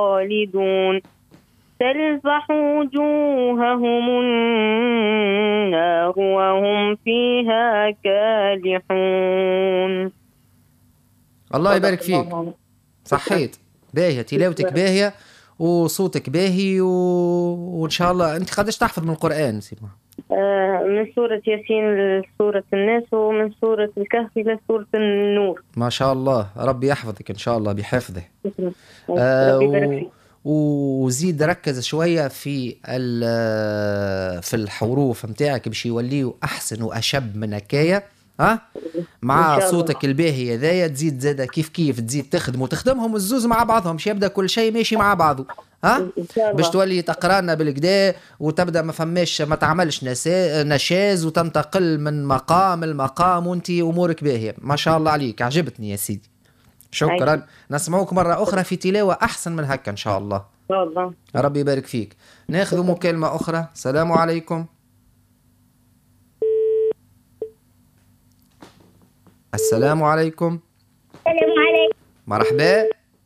خالدون تلفح وجوههم النار وهم فيها كالحون. الله يبارك فيك. صحيت باهية، تلاوتك باهية وصوتك باهي وإن شاء الله. أنت قداش تحفظ من القرآن سيما؟ من سورة ياسين لسورة الناس، ومن سورة الكهف إلى سورة النور. ما شاء الله، ربي يحفظك إن شاء الله بحفظه. ربي يبارك فيك. وزيد ركز شوية في الحروف متاعك باش يوليو أحسن وأشب من هكايا. مع صوتك الباهي هذايا تزيد زاده كيف تزيد تخدمهم الزوز مع بعضهم، باش يبدا كل شيء ماشي مع بعضه. باش تولي تقرانا بالكدا وتبدا ما تعملش نشاز وتنتقل من مقام المقام وانت امورك باهيه. ما شاء الله عليك، عجبتني يا سيدي. شكرا. نسمعوك مره اخرى في تلاوه احسن من هكا ان شاء الله. ربي يبارك فيك. ناخذ مكالمه اخرى. السلام عليكم. السلام عليكم. السلام عليكم. مرحبا.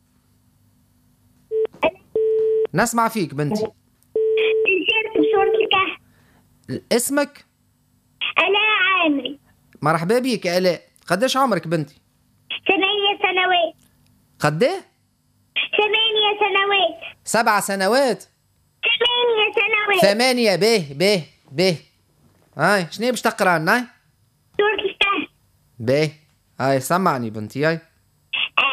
نسمع فيك بنتي. سورة الكهف. اسمك؟ آلاء عامري. مرحبا بيك آلاء. قداش عمرك بنتي؟ 8 سنوات. قداه؟ 8 سنوات. 7 سنوات. 8 سنوات. 8. به هاي شنو باش تقرا لنا؟ سورة الكهف. به هاي سمعني بنتي. هاي